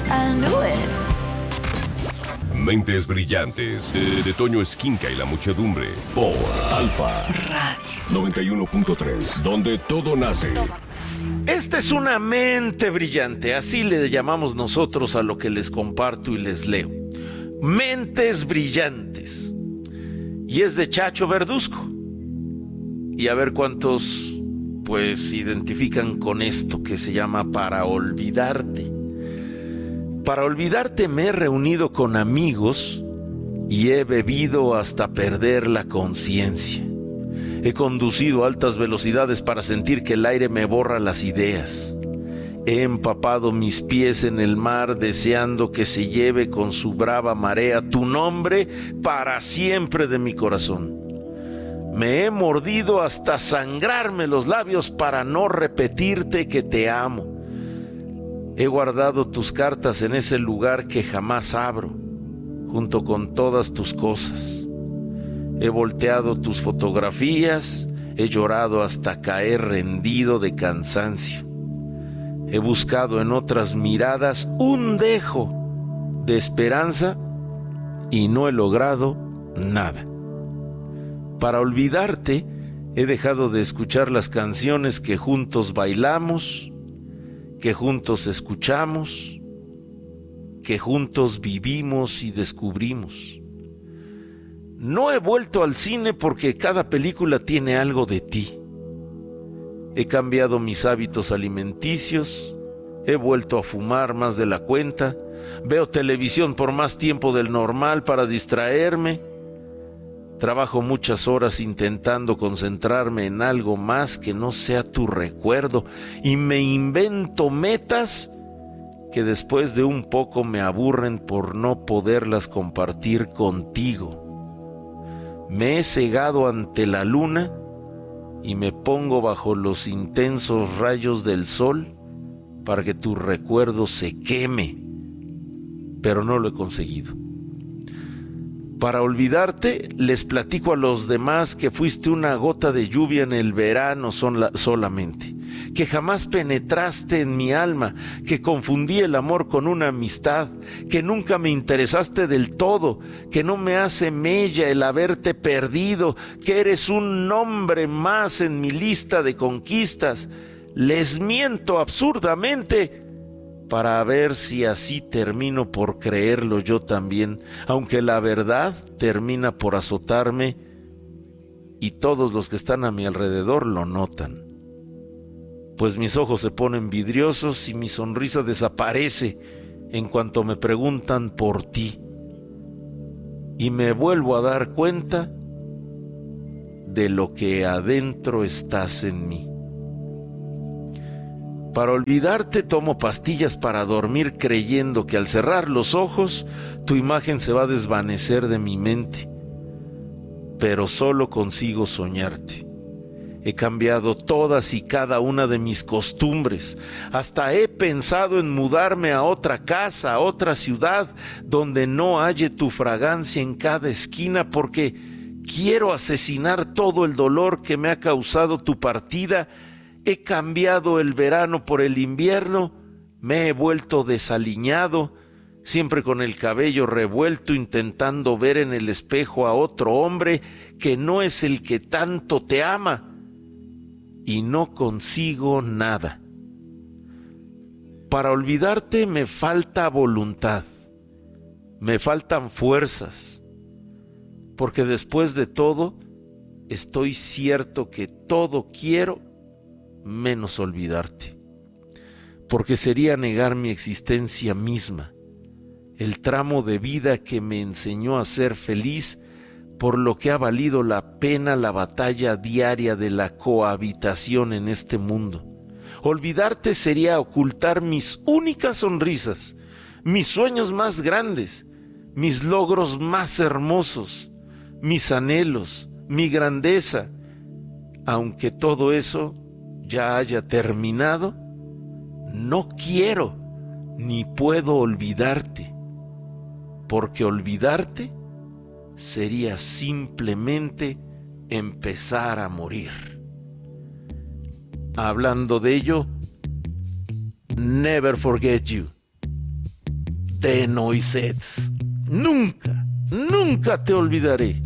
I knew it. Mentes Brillantes, de Toño Esquinca y la Muchedumbre, por Alfa Radio 91.3, donde todo nace. Esta es una mente brillante, así le llamamos nosotros a lo que les comparto y les leo. Mentes Brillantes. Y es de Chacho Verduzco. Y a ver cuántos, pues, identifican con esto que se llama Para Olvidarte. Para olvidarte me he reunido con amigos y he bebido hasta perder la conciencia. He conducido a altas velocidades para sentir que el aire me borra las ideas. He empapado mis pies en el mar deseando que se lleve con su brava marea tu nombre para siempre de mi corazón. Me he mordido hasta sangrarme los labios para no repetirte que te amo. He guardado tus cartas en ese lugar que jamás abro, junto con todas tus cosas. He volteado tus fotografías, he llorado hasta caer rendido de cansancio. He buscado en otras miradas un dejo de esperanza y no he logrado nada. Para olvidarte, he dejado de escuchar las canciones que juntos bailamos, que juntos escuchamos, que juntos vivimos y descubrimos. No he vuelto al cine porque cada película tiene algo de ti. He cambiado mis hábitos alimenticios, he vuelto a fumar más de la cuenta, veo televisión por más tiempo del normal para distraerme. Trabajo muchas horas intentando concentrarme en algo más que no sea tu recuerdo y me invento metas que después de un poco me aburren por no poderlas compartir contigo. Me he cegado ante la luna y me pongo bajo los intensos rayos del sol para que tu recuerdo se queme, pero no lo he conseguido. Para olvidarte, les platico a los demás que fuiste una gota de lluvia en el verano solamente, que jamás penetraste en mi alma, que confundí el amor con una amistad, que nunca me interesaste del todo, que no me hace mella el haberte perdido, que eres un nombre más en mi lista de conquistas. Les miento absurdamente para ver si así termino por creerlo yo también, aunque la verdad termina por azotarme y todos los que están a mi alrededor lo notan. Pues mis ojos se ponen vidriosos y mi sonrisa desaparece en cuanto me preguntan por ti. Y me vuelvo a dar cuenta de lo que adentro estás en mí. Para olvidarte tomo pastillas para dormir creyendo que al cerrar los ojos tu imagen se va a desvanecer de mi mente, pero solo consigo soñarte. He cambiado todas y cada una de mis costumbres, hasta he pensado en mudarme a otra casa, a otra ciudad, donde no halle tu fragancia en cada esquina, porque quiero asesinar todo el dolor que me ha causado tu partida. He cambiado el verano por el invierno, me he vuelto desaliñado, siempre con el cabello revuelto intentando ver en el espejo a otro hombre que no es el que tanto te ama, y no consigo nada. Para olvidarte me falta voluntad, me faltan fuerzas, porque después de todo estoy cierto que todo quiero menos olvidarte, porque sería negar mi existencia misma, el tramo de vida que me enseñó a ser feliz, por lo que ha valido la pena la batalla diaria de la cohabitación en este mundo. Olvidarte sería ocultar mis únicas sonrisas, mis sueños más grandes, mis logros más hermosos, mis anhelos, mi grandeza. Aunque todo eso ya haya terminado, no quiero ni puedo olvidarte, porque olvidarte sería simplemente empezar a morir. Hablando de ello, Never Forget You, Tenoisetz. Nunca, nunca te olvidaré.